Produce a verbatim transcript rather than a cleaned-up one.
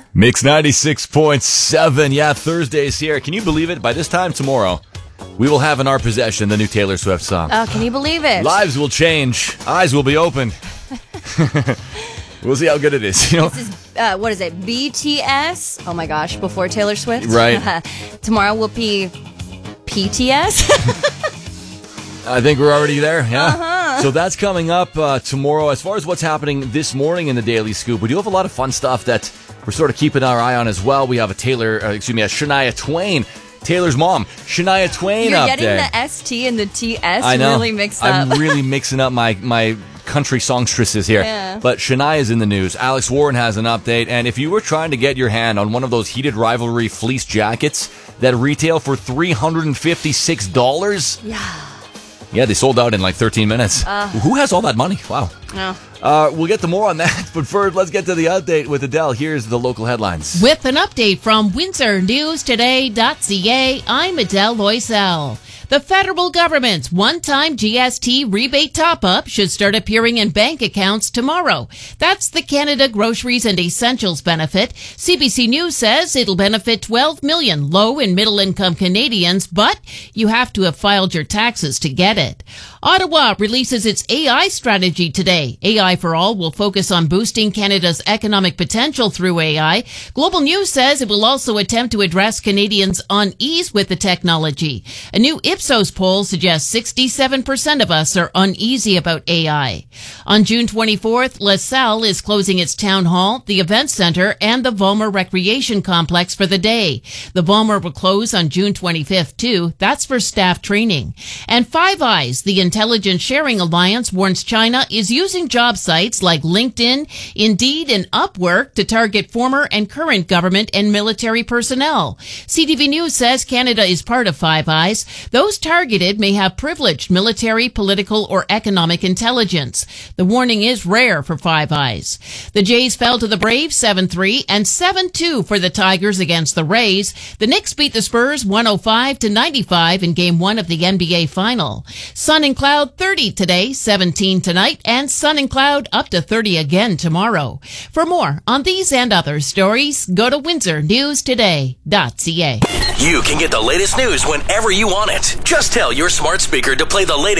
Mix ninety-six point seven. Yeah, Thursday's here. Can you believe it? By this time tomorrow, we will have in our possession the new Taylor Swift song. Oh, can you believe it? Lives will change. Eyes will be opened. We'll see how good it is. You know? This is, uh, what is it, B T S? Oh my gosh, before Taylor Swift? Right. Tomorrow will be P T S? I think we're already there, yeah. Uh-huh. So that's coming up uh, tomorrow. As far as what's happening this morning in the Daily Scoop, we do have a lot of fun stuff that we're sort of keeping our eye on as well. We have a Taylor, uh, excuse me, a Shania Twain, Taylor's mom, Shania Twain You're up getting there. the S T and the T S I know. really mixed up. I'm really mixing up my, my country songstresses here. Yeah. But Shania's in the news. Alex Warren has an update. And if you were trying to get your hand on one of those heated rivalry fleece jackets that retail for three hundred fifty-six dollars... Yeah. Yeah, they sold out in like thirteen minutes. Uh, Who has all that money? Wow. Oh. Uh, we'll get to more on that. But first, let's get to the update with Adele. Here's the local headlines. With an update from Windsor News Today dot C A, I'm Adele Loisel. The federal government's one-time G S T rebate top-up should start appearing in bank accounts tomorrow. That's the Canada Groceries and Essentials benefit. C B C News says it'll benefit twelve million low and middle-income Canadians, but you have to have filed your taxes to get it. Ottawa releases its A I strategy today. A I for All will focus on boosting Canada's economic potential through A I. Global News says it will also attempt to address Canadians' unease with the technology. A new Ipsos poll suggests sixty-seven percent of us are uneasy about A I. On June twenty-fourth, LaSalle is closing its town hall, the event center, and the Vollmer Recreation Complex for the day. The Vollmer will close on June twenty-fifth, too. That's for staff training. And Five Eyes, the Intelligence Sharing Alliance, warns China is using job sites like LinkedIn, Indeed, and Upwork to target former and current government and military personnel. C T V News says Canada is part of Five Eyes. Those targeted may have privileged military, political, or economic intelligence. The warning is rare for Five Eyes. The Jays fell to the Braves seven three and seven two for the Tigers against the Rays. The Knicks beat the Spurs one oh five to ninety-five in Game one of the N B A Final. Sun and cloud thirty today, seventeen tonight, and sun and cloud up to thirty again tomorrow. For more on these and other stories, go to Windsor News Today dot C A. You can get the latest news whenever you want it. Just tell your smart speaker to play the latest